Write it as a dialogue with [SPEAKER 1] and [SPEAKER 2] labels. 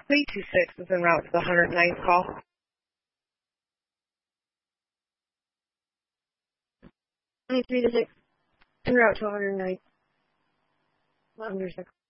[SPEAKER 1] 326 is en route to the 109th call. 23 to 6, en route to 109. Under 6.